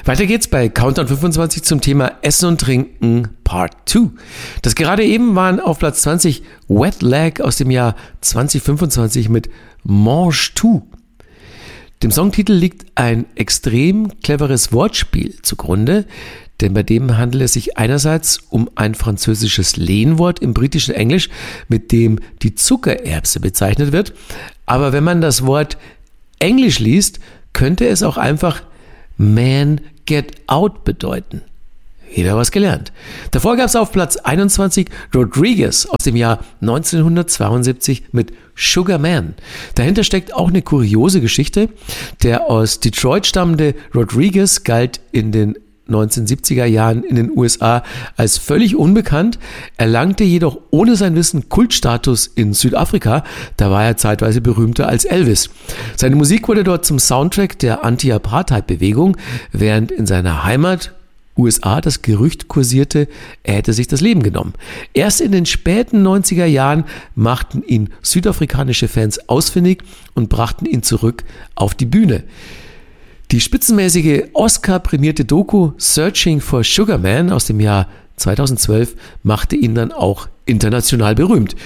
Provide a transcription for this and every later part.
Weiter geht's bei Countdown 25 zum Thema Essen und Trinken Part 2. Das gerade eben waren auf Platz 20 Wet Leg aus dem Jahr 2025 mit Mange Tout. Dem Songtitel liegt ein extrem cleveres Wortspiel zugrunde, denn bei dem handelt es sich einerseits um ein französisches Lehnwort im britischen Englisch, mit dem die Zuckererbse bezeichnet wird. Aber wenn man das Wort Englisch liest, könnte es auch einfach Man Get Out bedeuten. Wieder was gelernt. Davor gab es auf Platz 21 Rodriguez aus dem Jahr 1972 mit Sugar Man. Dahinter steckt auch eine kuriose Geschichte. Der aus Detroit stammende Rodriguez galt in den 1970er Jahren in den USA als völlig unbekannt, erlangte jedoch ohne sein Wissen Kultstatus in Südafrika. Da war er zeitweise berühmter als Elvis. Seine Musik wurde dort zum Soundtrack der Anti-Apartheid-Bewegung, während in seiner Heimat USA das Gerücht kursierte, er hätte sich das Leben genommen. Erst in den späten 90er Jahren machten ihn südafrikanische Fans ausfindig und brachten ihn zurück auf die Bühne. Die spitzenmäßige Oscar-prämierte Doku Searching for Sugar Man aus dem Jahr 2012 machte ihn dann auch international berühmt.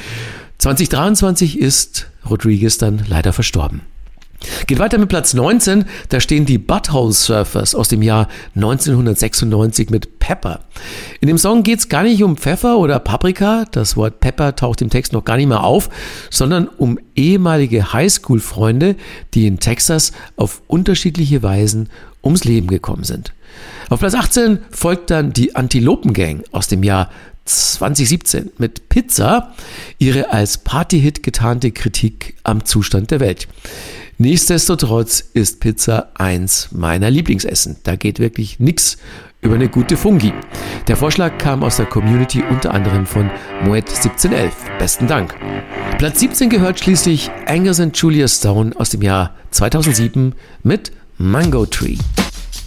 2023 ist Rodriguez dann leider verstorben. Geht weiter mit Platz 19, da stehen die Butthole Surfers aus dem Jahr 1996 mit Pepper. In dem Song geht es gar nicht um Pfeffer oder Paprika, das Wort Pepper taucht im Text noch gar nicht mehr auf, sondern um ehemalige Highschool-Freunde, die in Texas auf unterschiedliche Weisen ums Leben gekommen sind. Auf Platz 18 folgt dann die Antilopen Gang aus dem Jahr 2017 mit Pizza, ihre als Partyhit getarnte Kritik am Zustand der Welt. Nichtsdestotrotz ist Pizza eins meiner Lieblingsessen. Da geht wirklich nichts über eine gute Fungi. Der Vorschlag kam aus der Community unter anderem von Moet1711. Besten Dank. Platz 17 gehört schließlich Angus & Julia Stone aus dem Jahr 2007 mit Mango Tree.